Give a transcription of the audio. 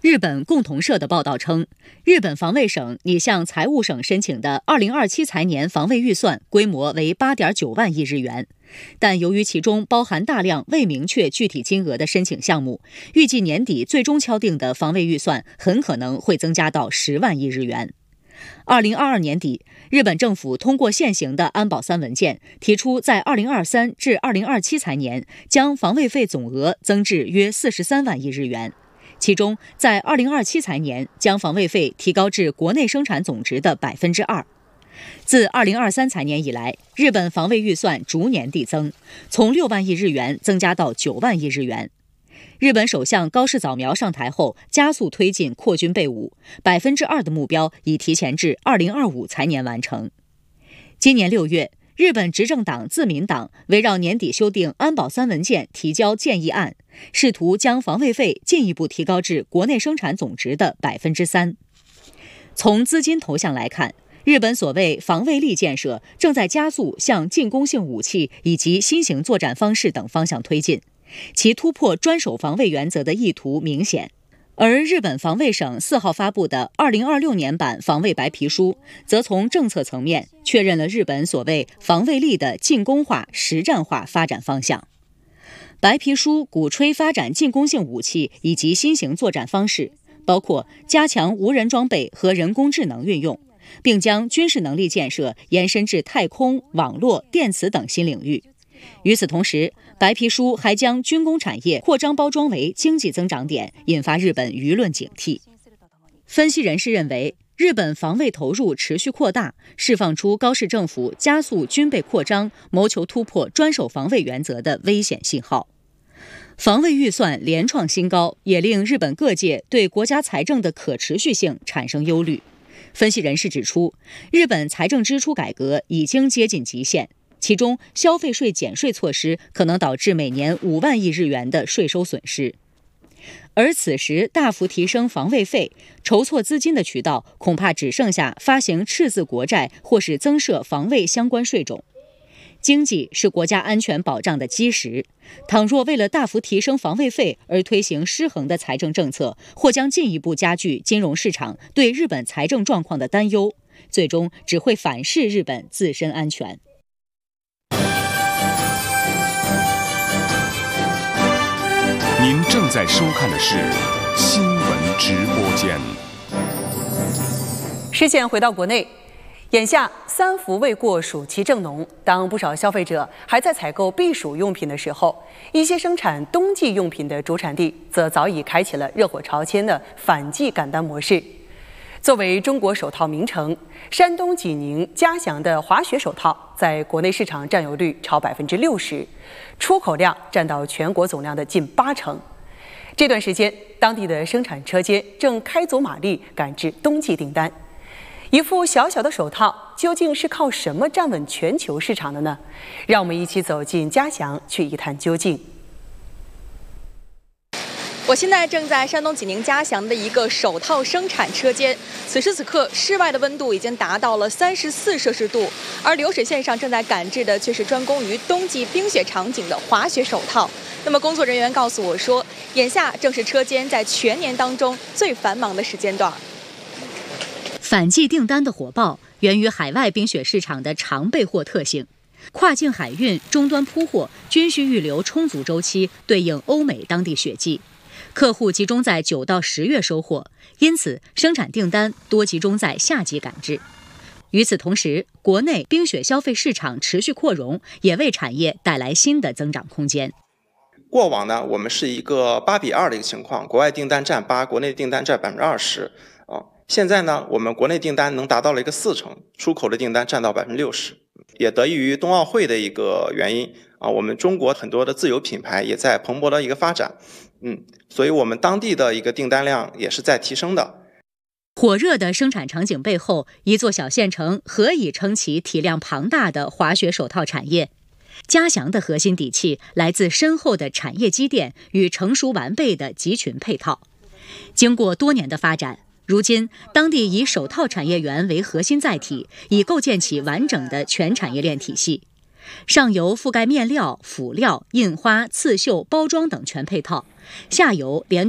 日本共同社的报道称，日本防卫省拟向财务省申请的2027财年防卫预算规模为8.9万亿日元，但由于其中包含大量未明确具体金额的申请项目，预计年底最终敲定的防卫预算很可能会增加到10万亿日元。2022年底，日本政府通过现行的安保3文件，提出在2023至2027财年将防卫费总额增至约43万亿日元。其中，在2027财年将防卫费提高至国内生产总值的2%。自2023财年以来，日本防卫预算逐年递增，从6万亿日元增加到9万亿日元。日本首相高市早苗上台后，加速推进扩军备武，2%的目标已提前至2025财年完成。今年6月，日本执政党自民党围绕年底修订安保3文件提交建议案，试图将防卫费进一步提高至国内生产总值的3%。从资金投向来看，日本所谓防卫力建设正在加速向进攻性武器以及新型作战方式等方向推进，其突破专守防卫原则的意图明显。而日本防卫省4号发布的2026年版防卫白皮书，则从政策层面确认了日本所谓防卫力的进攻化、实战化发展方向。白皮书鼓吹发展进攻性武器以及新型作战方式，包括加强无人装备和人工智能运用，并将军事能力建设延伸至太空、网络、电磁等新领域。与此同时，白皮书还将军工产业扩张包装为经济增长点，引发日本舆论警惕。分析人士认为，日本防卫投入持续扩大，释放出高市政府加速军备扩张、谋求突破专守防卫原则的危险信号。防卫预算连创新高，也令日本各界对国家财政的可持续性产生忧虑。分析人士指出，日本财政支出改革已经接近极限，其中消费税减税措施可能导致每年5万亿日元的税收损失。而此时大幅提升防卫费，筹措资金的渠道恐怕只剩下发行赤字国债或是增设防卫相关税种。经济是国家安全保障的基石，倘若为了大幅提升防卫费而推行失衡的财政政策，或将进一步加剧金融市场对日本财政状况的担忧，最终只会反噬日本自身安全。 您正在收看的是新闻直播间。 视线回到国内，眼下3伏未过，暑气正浓。当不少消费者还在采购避暑用品的时候，一些生产冬季用品的主产地则早已开启了热火朝天的反季赶单模式。作为中国手套名城，山东济宁嘉祥的滑雪手套在国内市场占有率超60%，出口量占到全国总量的近80%。这段时间，当地的生产车间正开足马力赶制冬季订单。一副小小的手套究竟是靠什么站稳全球市场的呢？让我们一起走进嘉祥，去一探究竟。 我现在正在山东济宁嘉祥的一个手套生产车间，此时此刻，室外的温度已经达到了34摄氏度，而流水线上正在赶制的却是专供于冬季冰雪场景的滑雪手套。那么工作人员告诉我说，眼下正是车间在全年当中最繁忙的时间段。 反季订单的火爆源于海外冰雪市场的常备货特性，跨境海运、终端铺货均需预留充足周期，对应欧美当地雪季。客户集中在9到10月收货，因此生产订单多集中在夏季赶制。与此同时，国内冰雪消费市场持续扩容，也为产业带来新的增长空间。 过往呢，我们是一个8:2的一个情况，国外订单占8%，国内订单占20%。现在呢，我们国内订单能达到了一个40%，出口的订单占到60%，也得益于冬奥会的一个原因我们中国很多的自有品牌也在蓬勃的一个发展，所以我们当地的一个订单量也是在提升的。 火热的生产场景背后，一座小县城何以撑起体量庞大的滑雪手套产业？嘉祥的核心底气来自深厚的产业积淀与成熟完备的集群配套。经过多年的发展，如今当地以手套产业园为核心载体，已构建起完整的全产业链体系。上游覆盖面料、辅料、印花、刺绣、包装等全配套，下游连